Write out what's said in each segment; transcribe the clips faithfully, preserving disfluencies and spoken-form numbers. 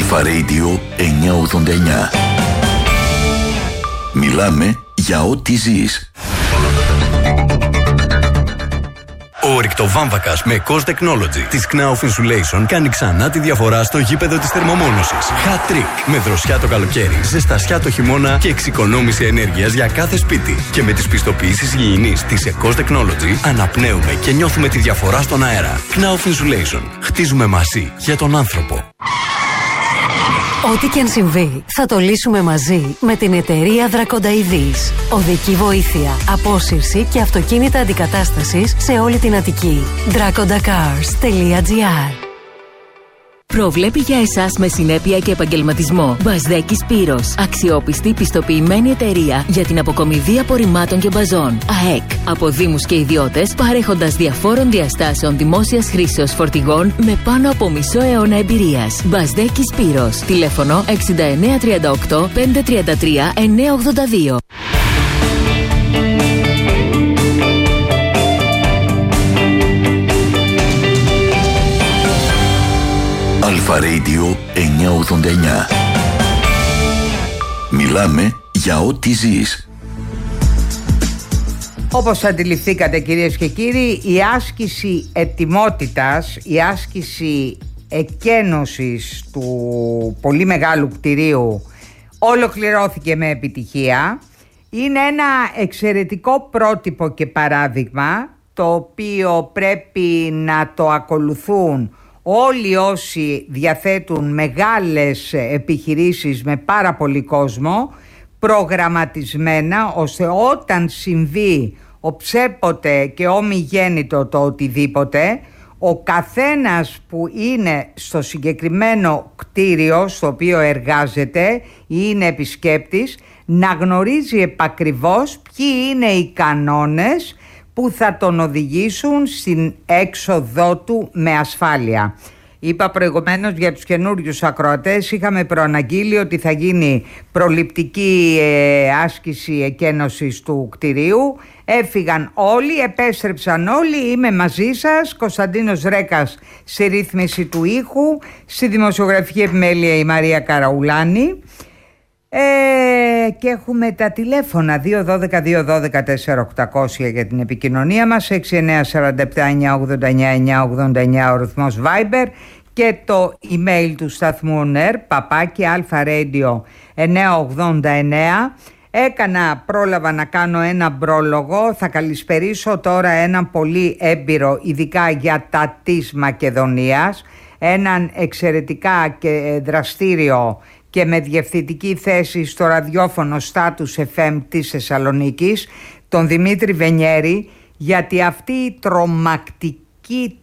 Αλφα Radio εννιακόσια ογδόντα εννιά. Μιλάμε για ό,τι ζεις. Ο ορυκτοβάμβακας με Cos Technology της Knauf Insulation κάνει ξανά τη διαφορά στο γήπεδο της θερμομόνωσης. Hat trick με δροσιά το καλοκαίρι, ζεστασιά το χειμώνα και εξοικονόμηση ενέργειας για κάθε σπίτι. Και με τις πιστοποιήσεις υγιεινής της Cos Technology αναπνέουμε και νιώθουμε τη διαφορά στον αέρα. Knauf Insulation. Χτίζουμε μαζί για τον άνθρωπο. Ό,τι και αν συμβεί, θα το λύσουμε μαζί με την εταιρεία Δρακονταειδής. Οδική βοήθεια, απόσυρση και αυτοκίνητα αντικατάστασης σε όλη την Αττική. δράκοντακάρς τελεία τζι άρ. Προβλέπει για εσάς με συνέπεια και επαγγελματισμό. Μπασδέκη Σπύρος. Αξιόπιστη, πιστοποιημένη εταιρεία για την αποκομιδή απορριμμάτων και μπαζών. ΑΕΚ. Από δήμους και ιδιώτες, παρέχοντας διαφόρων διαστάσεων δημόσιας χρήσεως φορτηγών με πάνω από μισό αιώνα εμπειρίας. Μπασδέκη Σπύρος. Τηλέφωνο εξήντα εννέα τριάντα οκτώ πεντακόσια τριάντα τρία εννιακόσια ογδόντα δύο. Αλφα Radio εννιακόσια ογδόντα εννιά. Μιλάμε για ό,τι ζεις. Όπως αντιληφθήκατε, κυρίες και κύριοι, η άσκηση ετοιμότητας, η άσκηση εκένωσης του πολύ μεγάλου κτηρίου ολοκληρώθηκε με επιτυχία. Είναι ένα εξαιρετικό πρότυπο και παράδειγμα, το οποίο πρέπει να το ακολουθούν όλοι όσοι διαθέτουν μεγάλες επιχειρήσεις με πάρα πολύ κόσμο, προγραμματισμένα, ώστε όταν συμβεί οψέποτε και ομιγέννητο το οτιδήποτε, ο καθένας που είναι στο συγκεκριμένο κτίριο στο οποίο εργάζεται ή είναι επισκέπτης, να γνωρίζει επακριβώς ποιοι είναι οι κανόνες που θα τον οδηγήσουν στην έξοδό του με ασφάλεια. Είπα προηγουμένως για τους καινούριους ακροατές, είχαμε προαναγγείλει ότι θα γίνει προληπτική ε, άσκηση εκένωσης του κτηρίου. Έφυγαν όλοι, επέστρεψαν όλοι, είμαι μαζί σας. Κωνσταντίνος Ρέκας στη ρύθμιση του ήχου, στη δημοσιογραφική επιμέλεια η Μαρία Καραουλάνη. Ε, και έχουμε τα τηλέφωνα δύο ένα δύο δύο ένα δύο τέσσερα οκτακόσια για την επικοινωνία μας, έξι εννιά τέσσερα επτά εννιακόσια ογδόντα εννιά εννιακόσια ογδόντα εννιά ο ρυθμός Viber, και το email του σταθμού νερ παπάκι αλφα-radio εννιακόσια ογδόντα εννέα. Έκανα, πρόλαβα να κάνω ένα πρόλογο. Θα καλησπερίσω τώρα έναν πολύ έμπειρο, ειδικά για τα της Μακεδονίας, έναν εξαιρετικά και δραστήριο και με διευθυντική θέση στο ραδιόφωνο Status εφ εμ της Θεσσαλονίκης, τον Δημήτρη Βενιέρη, γιατί αυτή η τρομακτική,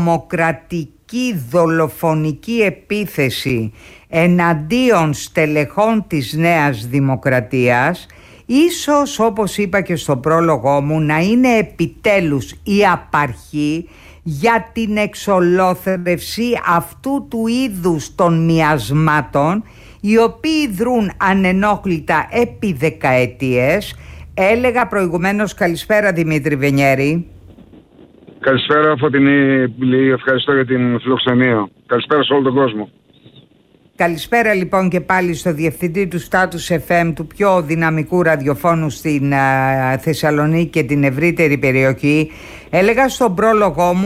τρομοκρατική, δολοφονική επίθεση εναντίον στελεχών της Νέας Δημοκρατίας, ίσως, όπως είπα και στο πρόλογό μου, να είναι επιτέλους η απαρχή για την εξολόθρευση αυτού του είδους των μιασμάτων, οι οποίοι δρούν ανενόχλητα επί δεκαετίες. Έλεγα προηγουμένως, καλησπέρα Δημήτρη Βενιέρη. Καλησπέρα Φωτεινή, ευχαριστώ για την φιλοξενία. Καλησπέρα σε όλο τον κόσμο. Καλησπέρα λοιπόν και πάλι στο διευθυντή του Status εφ εμ, του πιο δυναμικού ραδιοφώνου στην α, Θεσσαλονίκη και την ευρύτερη περιοχή. Έλεγα στον πρόλογό μου